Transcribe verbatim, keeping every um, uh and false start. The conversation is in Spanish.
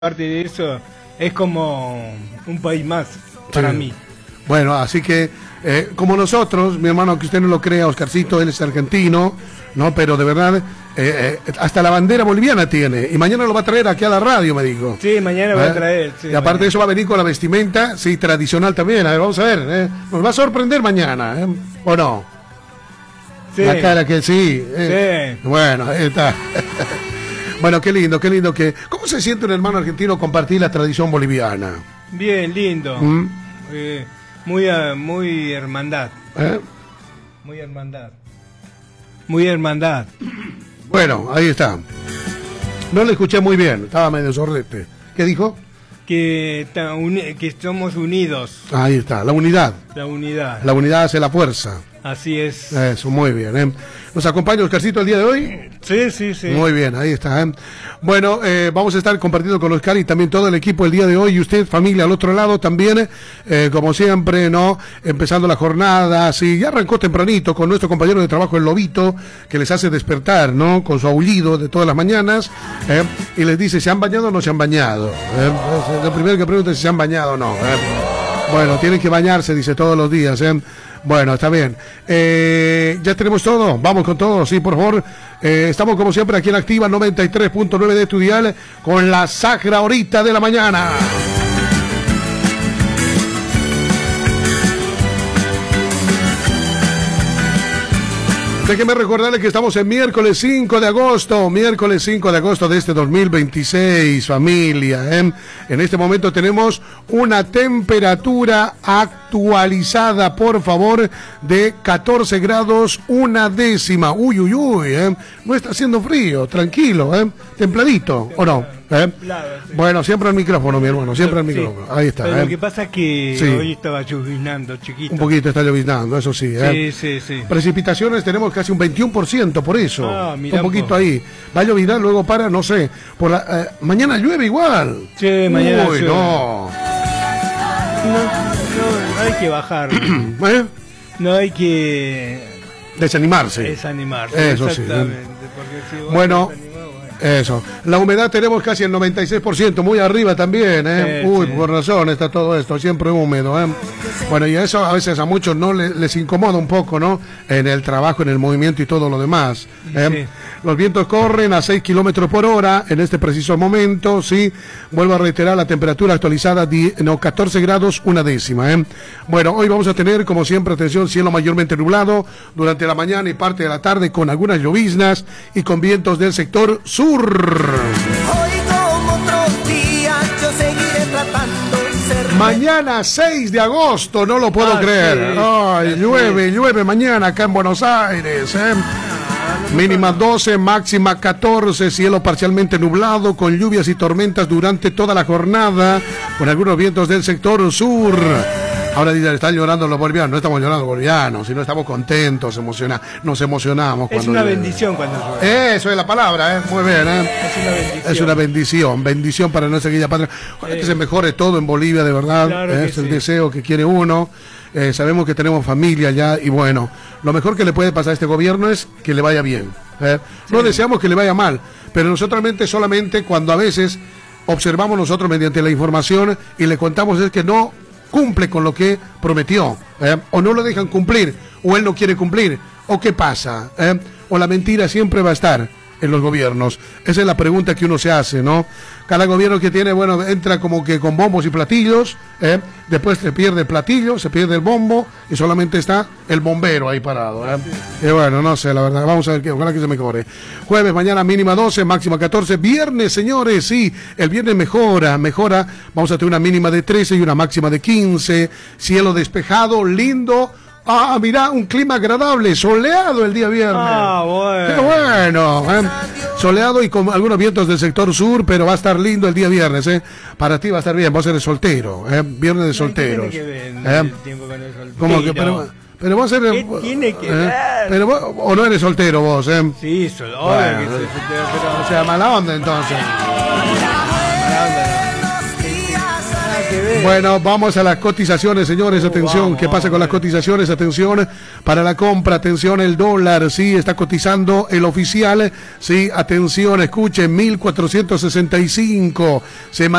Aparte de eso, es como un país más para sí. mí. Bueno, así que, eh, como nosotros, mi hermano, que usted no lo crea, Oscarcito, él es argentino, ¿no? Pero de verdad, eh, eh, hasta la bandera boliviana tiene. Y mañana lo va a traer aquí a la radio, me dijo. Sí, mañana ¿Eh? va a traer. Sí, y aparte mañana. de eso va a venir con la vestimenta, sí, tradicional también. A ver, vamos a ver, ¿eh? Nos va a sorprender mañana, ¿eh? ¿O no? Sí. La cara que sí. ¿eh? Sí. Bueno, ahí está. Bueno, qué lindo, qué lindo que... ¿Cómo se siente un hermano argentino compartir la tradición boliviana? Bien, lindo. ¿Mm? Eh, muy, ah, muy hermandad. ¿Eh? Muy hermandad. Muy hermandad. Bueno, ahí está. No le escuché muy bien, estaba medio sordete. ¿Qué dijo? Que, ta- uni- que somos unidos. Ahí está, la unidad. La unidad. La unidad hace la fuerza. Así es. Eso, muy bien. ¿eh? ¿Nos acompaña Oscarcito el día de hoy? Sí, sí, sí. Muy bien, ahí está. ¿eh? Bueno, eh, vamos a estar compartiendo con Oscar y también todo el equipo el día de hoy. Y usted, familia, al otro lado también, eh, como siempre, ¿no? Empezando la jornada, sí, ya arrancó tempranito con nuestro compañero de trabajo, el Lobito, que les hace despertar, ¿no? Con su aullido de todas las mañanas, ¿eh? Y les dice, ¿se han bañado o no se han bañado? ¿Eh? Es lo primero que pregunta es si se han bañado o no. ¿eh? Bueno, tienen que bañarse, dice, todos los días, ¿eh? Bueno, está bien. Eh, ¿Ya tenemos todo? Vamos con todo, sí, por favor. Eh, estamos como siempre aquí en Activa noventa y tres punto nueve de tu dial con la Sagra Horita de la mañana. Déjeme recordarle que estamos en miércoles cinco de agosto, miércoles cinco de agosto de este dos mil veintiséis, familia. ¿eh? En este momento tenemos una temperatura actualizada, por favor, de catorce grados, una décima. Uy, uy, uy, ¿eh? No está haciendo frío, tranquilo, ¿eh? Templadito, ¿o no? ¿Eh? Templado, sí. Bueno, siempre al micrófono, mi hermano, siempre al micrófono. Sí. Ahí está. Pero ¿eh? lo que pasa es que Sí. hoy estaba llovinando, chiquito. Un poquito está lloviznando, eso sí. ¿eh? Sí, sí, sí. Precipitaciones tenemos casi un veintiuno por ciento, por eso. Ah, mirá un poquito vos. ahí. Va a lloviznar, luego para, no sé. Por la, eh, mañana llueve igual. Sí, mañana Uy, llueve. no. No, no, no hay que bajar. ¿Eh? No hay que Desanimarse. desanimarse. Eso sí. Exactamente. Porque si vos Bueno, te desanimás, bueno. Eso. La humedad tenemos casi el noventa y seis por ciento, muy arriba también, ¿eh? Sí, Uy, sí. por razón está todo esto, siempre húmedo, ¿eh? Bueno, y eso a veces a muchos no les, les incomoda un poco, ¿no? En el trabajo, en el movimiento y todo lo demás. ¿eh? Sí. Los vientos corren a seis kilómetros por hora en este preciso momento, ¿sí? Vuelvo a reiterar, la temperatura actualizada, die, no, catorce grados, una décima, ¿eh? Bueno, hoy vamos a tener, como siempre, atención, cielo mayormente nublado durante la mañana y parte de la tarde con algunas lloviznas y con vientos del sector sur. Hoy como otros días yo seguiré tratando de ser Mañana seis de agosto, no lo puedo Ah, creer. sí. Ay, Sí. llueve, llueve mañana acá en Buenos Aires. ¿eh? Mínima doce, máxima catorce, cielo parcialmente nublado con lluvias y tormentas durante toda la jornada, con algunos vientos del sector sur. Ahora dicen, están llorando los bolivianos. No estamos llorando bolivianos, sino estamos contentos, emocionados. Nos emocionamos. Es cuando una llueve. bendición cuando llueve. Eso es la palabra, ¿eh? Muy bien, ¿eh? Es una bendición. Es una bendición, bendición para nuestra querida patria. Ojalá que se mejore todo en Bolivia, de verdad. Claro ¿eh? que Es el sí. deseo que quiere uno. Eh, sabemos que tenemos familia allá y bueno, lo mejor que le puede pasar a este gobierno es que le vaya bien. ¿eh? No deseamos que le vaya mal, pero nosotros solamente cuando a veces observamos nosotros mediante la información y le contamos es que no cumple con lo que prometió, ¿eh? o no lo dejan cumplir, o él no quiere cumplir, o qué pasa, ¿eh? o la mentira siempre va a estar en los gobiernos. Esa es la pregunta que uno se hace, ¿no? Cada gobierno que tiene, bueno, entra como que con bombos y platillos, ¿eh? después se pierde el platillo, se pierde el bombo y solamente está el bombero ahí parado, ¿eh? Y bueno, no sé, la verdad, vamos a ver que ojalá que se mejore. Jueves, mañana mínima doce, máxima catorce. Viernes, señores, sí, el viernes mejora, mejora. Vamos a tener una mínima de trece y una máxima de quince. Cielo despejado, lindo. Ah, mirá, un clima agradable, soleado el día viernes. Ah, bueno. Qué bueno, ¿eh? Soleado y con algunos vientos del sector sur, pero va a estar lindo el día viernes, ¿eh? Para ti va a estar bien, vos eres soltero, ¿eh? Viernes de solteros. ¿Qué tiene que ver ¿eh? el tiempo con el soltero? ¿Cómo que, pero, pero vos eres... ¿Qué tiene que ¿eh? ver? Pero vos, o no eres soltero vos, ¿eh? Sí, sol, obvio Bueno, que soy soltero, pero... o sea, mala onda entonces. Mala onda, no. Nada que ver. Bueno, vamos a las cotizaciones, señores, atención, vamos, ¿qué pasa con las cotizaciones? Atención, para la compra, atención, el dólar, sí, está cotizando el oficial, sí, atención, escuchen, mil cuatrocientos sesenta y cinco, se